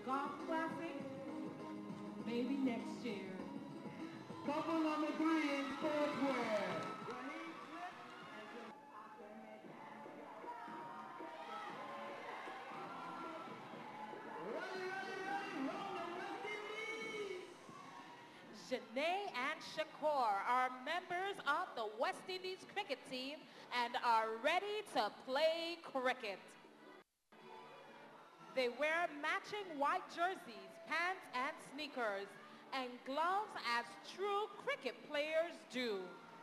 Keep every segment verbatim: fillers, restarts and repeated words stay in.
golf classic? Maybe next year. Couple number three in sportswear. Janae and Shakur are members of the West Indies cricket team and are ready to play cricket. They wear matching white jerseys, pants and sneakers, and gloves as true cricket players do.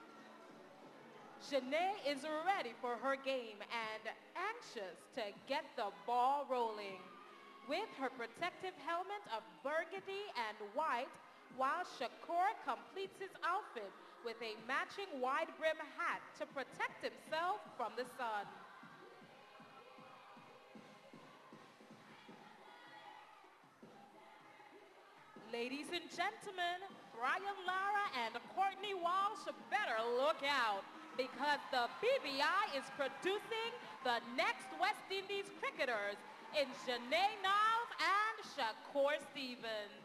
Janae is ready for her game and anxious to get the ball rolling. With her protective helmet of burgundy and white, while Shakur completes his outfit with a matching wide brim hat to protect himself from the sun. Ladies and gentlemen, Brian Lara and Courtney Walsh better look out because the B B I is producing the next West Indies cricketers in Janae Niles and Shakur Stevens.